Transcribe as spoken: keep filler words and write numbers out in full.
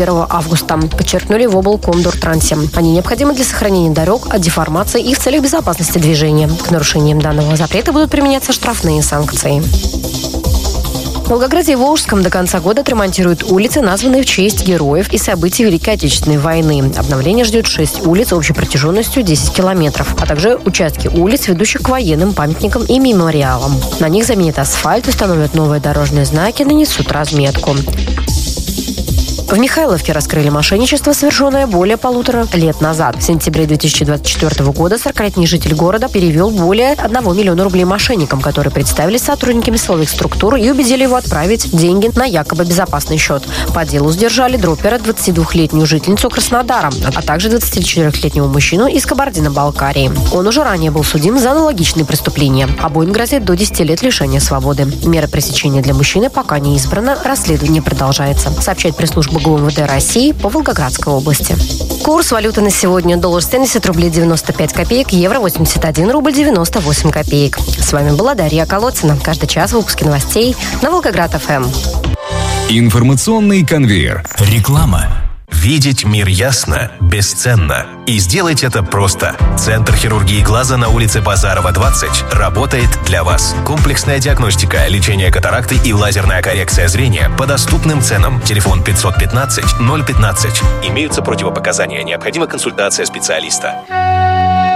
первого августа, подчеркнули в облкомдортрансе. Они необходимы для сохранения дорог от деформации и в целях безопасности движения. К нарушениям данного запрета будут применяться штрафные санкции. В Волгограде и Волжском до конца года отремонтируют улицы, названные в честь героев и событий Великой Отечественной войны. Обновление ждет шесть улиц общей протяженностью десять километров, а также участки улиц, ведущих к военным памятникам и мемориалам. На них заменят асфальт, установят новые дорожные знаки, нанесут разметку. В Михайловке раскрыли мошенничество, совершенное более полутора лет назад. В сентябре две тысячи двадцать четвёртого года сорокалетний житель города перевел более одного миллиона рублей мошенникам, которые представились сотрудниками силовых структур и убедили его отправить деньги на якобы безопасный счет. По делу задержали дропера, двадцатидвухлетнюю жительницу Краснодара, а также двадцатичетырёхлетнего мужчину из Кабардино-Балкарии. Он уже ранее был судим за аналогичные преступления. Обоим грозит до десяти лет лишения свободы. Мера пресечения для мужчины пока не избрана, расследование продолжается, сообщает пресс-служба ГУМВД России по Волгоградской области. Курс валюты на сегодня: доллар семьдесят рублей девяносто пять копеек, евро восемьдесят один рубль девяносто восемь копеек. С вами была Дарья Колодцина. Каждый час выпуски новостей на Волгоград-ФМ. Информационный конвейер. Реклама. Видеть мир ясно бесценно. И сделать это просто. Центр хирургии глаза на улице Базарова, двадцать работает для вас. Комплексная диагностика, лечение катаракты и лазерная коррекция зрения по доступным ценам. Телефон пятьсот пятнадцать ноль пятнадцать. Имеются противопоказания. Необходима консультация специалиста.